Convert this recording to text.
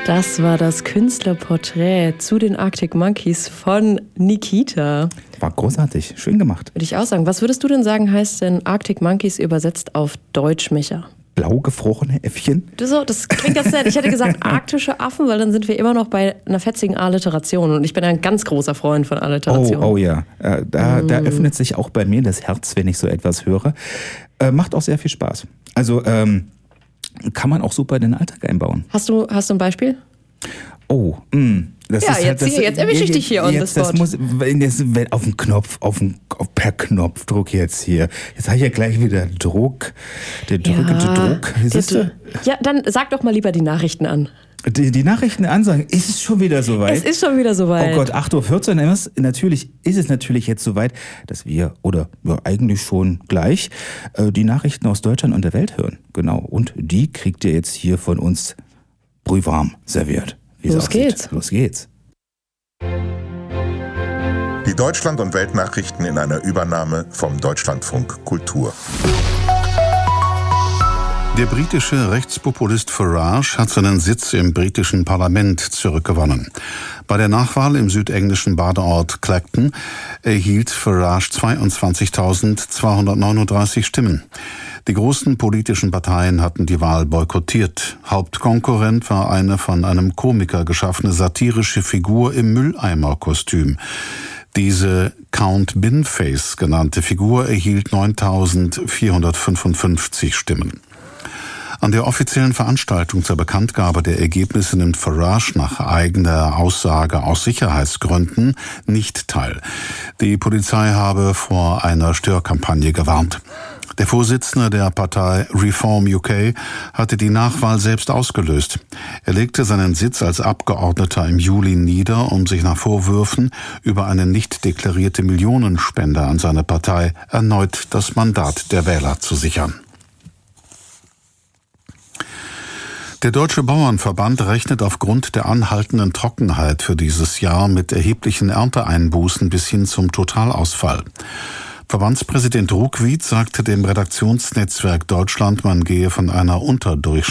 Das war das Künstlerporträt zu den Arctic Monkeys von Nikita. War großartig, schön gemacht. Würde ich auch sagen. Was würdest du denn sagen, heißt denn Arctic Monkeys übersetzt auf Deutsch, Micha? Blau gefrorene Äffchen? Das klingt ganz nett. Ich hätte gesagt arktische Affen, weil dann sind wir immer noch bei einer fetzigen Alliteration. Und ich bin ein ganz großer Freund von Alliteration. Oh ja, da öffnet sich auch bei mir das Herz, wenn ich so etwas höre. Macht auch sehr viel Spaß. Also kann man auch super in den Alltag einbauen. Hast du ein Beispiel? Oh, das ja, ist halt, jetzt erwische ich dich hier on the spot. Das muss auf den Knopf, per Knopfdruck jetzt hier. Jetzt habe ich ja gleich wieder Druck. Der drückende Druck. Ja, dann sag doch mal lieber die Nachrichten an. Die Nachrichten ansagen, ist es schon wieder soweit? Es ist schon wieder soweit. Oh Gott, 8:14 Uhr. Natürlich ist es jetzt soweit, dass wir, oder ja, eigentlich schon gleich, die Nachrichten aus Deutschland und der Welt hören. Genau. Und die kriegt ihr jetzt hier von uns brühwarm serviert. Los geht's. Los geht's. Die Deutschland- und Weltnachrichten in einer Übernahme vom Deutschlandfunk Kultur. Der britische Rechtspopulist Farage hat seinen Sitz im britischen Parlament zurückgewonnen. Bei der Nachwahl im südenglischen Badeort Clacton erhielt Farage 22.239 Stimmen. Die großen politischen Parteien hatten die Wahl boykottiert. Hauptkonkurrent war eine von einem Komiker geschaffene satirische Figur im Mülleimerkostüm. Diese Count Binface genannte Figur erhielt 9.455 Stimmen. An der offiziellen Veranstaltung zur Bekanntgabe der Ergebnisse nimmt Farage nach eigener Aussage aus Sicherheitsgründen nicht teil. Die Polizei habe vor einer Störkampagne gewarnt. Der Vorsitzende der Partei Reform UK hatte die Nachwahl selbst ausgelöst. Er legte seinen Sitz als Abgeordneter im Juli nieder, um sich nach Vorwürfen über eine nicht deklarierte Millionenspende an seine Partei erneut das Mandat der Wähler zu sichern. Der Deutsche Bauernverband rechnet aufgrund der anhaltenden Trockenheit für dieses Jahr mit erheblichen Ernteeinbußen bis hin zum Totalausfall. Verbandspräsident Ruckwied sagte dem Redaktionsnetzwerk Deutschland, man gehe von einer